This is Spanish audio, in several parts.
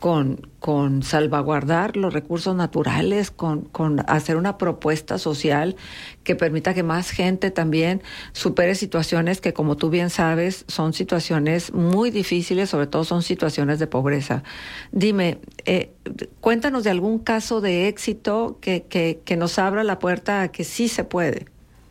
con salvaguardar los recursos naturales, con hacer una propuesta social que permita que más gente también supere situaciones que, como tú bien sabes, son situaciones muy difíciles, sobre todo son situaciones de pobreza. Dime, cuéntanos de algún caso de éxito que nos abra la puerta a que sí se puede.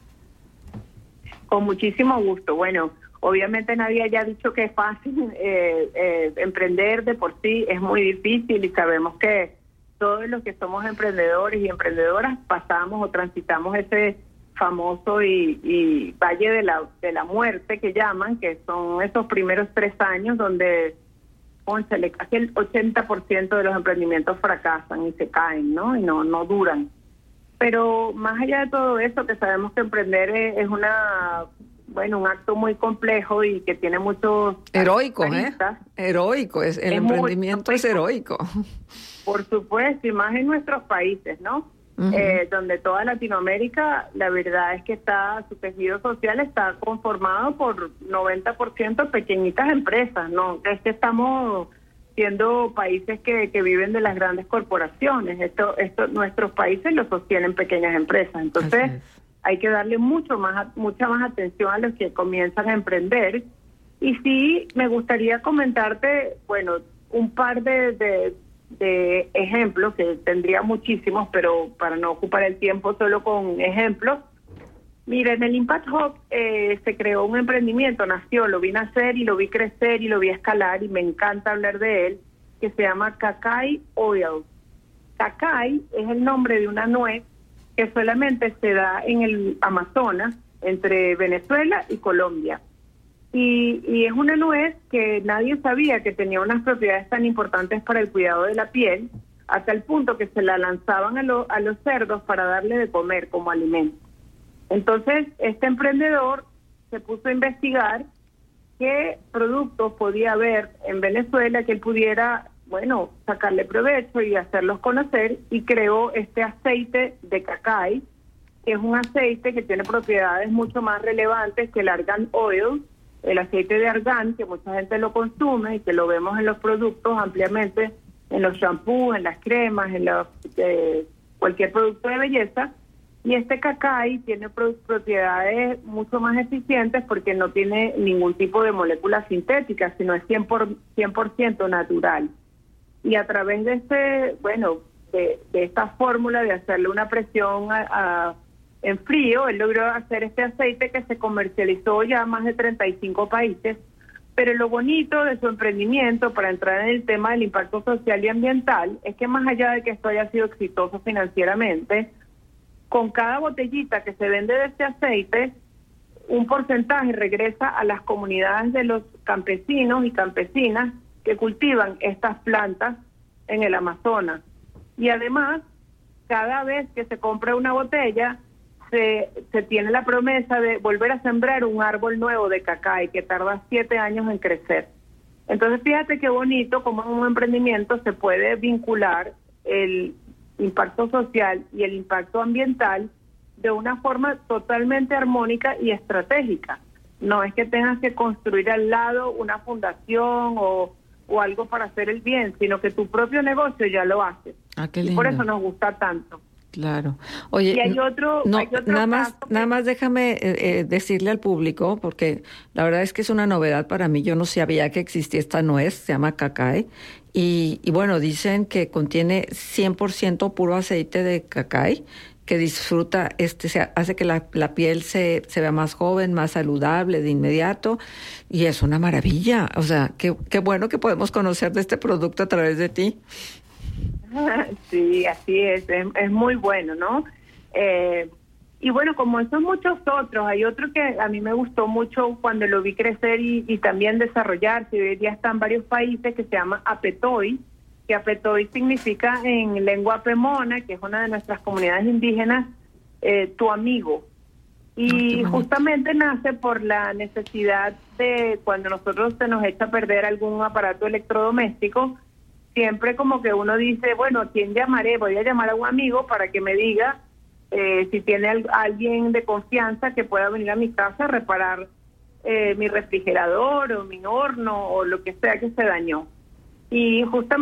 Con muchísimo gusto. Bueno, obviamente nadie haya dicho que es fácil. Emprender de por sí es muy difícil y sabemos que todos los que somos emprendedores y emprendedoras pasamos o transitamos ese famoso y valle de la muerte que llaman, que son esos primeros 3 años donde casi el 80% de los emprendimientos fracasan y se caen, ¿no? Y no duran. Pero más allá de todo eso, que sabemos que emprender es un acto muy complejo y que tiene muchos... Heroico, Heroico, el emprendimiento es heroico. Por supuesto, y más en nuestros países, ¿no? Uh-huh. Donde toda Latinoamérica, la verdad es que su tejido social está conformado por 90% pequeñitas empresas, ¿no? Es que estamos siendo países que viven de las grandes corporaciones. Nuestros países lo sostienen pequeñas empresas. Entonces, hay que darle mucha más atención a los que comienzan a emprender. Y sí, me gustaría comentarte, un par de ejemplos, que tendría muchísimos, pero para no ocupar el tiempo solo con ejemplos. Mira, en el Impact Hub se creó un emprendimiento, nació, lo vi nacer y lo vi crecer y lo vi escalar y me encanta hablar de él, que se llama Cacay Oil. Cacay es el nombre de una nuez que solamente se da en el Amazonas, entre Venezuela y Colombia. Y es una nuez que nadie sabía que tenía unas propiedades tan importantes para el cuidado de la piel, hasta el punto que se la lanzaban a los cerdos para darle de comer como alimento. Entonces, este emprendedor se puso a investigar qué productos podía haber en Venezuela que él pudiera, sacarle provecho y hacerlos conocer, y creó este aceite de cacay, que es un aceite que tiene propiedades mucho más relevantes que el argan oil, el aceite de argán, que mucha gente lo consume y que lo vemos en los productos ampliamente, en los shampoos, en las cremas, en cualquier producto de belleza. Y este cacay tiene propiedades mucho más eficientes porque no tiene ningún tipo de moléculas sintéticas, sino es 100% natural. Y a través de de esta fórmula de hacerle una presión en frío, él logró hacer este aceite que se comercializó ya en más de 35 países. Pero lo bonito de su emprendimiento, para entrar en el tema del impacto social y ambiental, es que más allá de que esto haya sido exitoso financieramente, con cada botellita que se vende de este aceite, un porcentaje regresa a las comunidades de los campesinos y campesinas que cultivan estas plantas en el Amazonas. Y además, cada vez que se compra una botella, se tiene la promesa de volver a sembrar un árbol nuevo de cacay que tarda 7 años en crecer. Entonces, fíjate qué bonito cómo en un emprendimiento se puede vincular el impacto social y el impacto ambiental de una forma totalmente armónica y estratégica. No es que tengas que construir al lado una fundación o algo para hacer el bien, sino que tu propio negocio ya lo haces. Qué lindo. Y por eso nos gusta tanto. Claro. Oye, y hay otro nada más déjame decirle al público, porque la verdad es que es una novedad para mí. Yo no sabía que existía esta nuez, se llama cacay, y dicen que contiene 100% puro aceite de cacay, que disfruta, hace que la piel se vea más joven, más saludable de inmediato, y es una maravilla. O sea, qué bueno que podemos conocer de este producto a través de ti. Sí, así es muy bueno, ¿no? Y como esos muchos otros, hay otro que a mí me gustó mucho cuando lo vi crecer y también desarrollarse, hoy día está en varios países, que se llama Apetoy, que Apetoy significa en lengua apemona, que es una de nuestras comunidades indígenas, tu amigo. Y justamente nace por la necesidad de cuando nosotros se nos echa a perder algún aparato electrodoméstico, siempre como que uno dice, ¿a quién llamaré? Voy a llamar a un amigo para que me diga si tiene alguien de confianza que pueda venir a mi casa a reparar mi refrigerador o mi horno o lo que sea que se dañó. Y justamente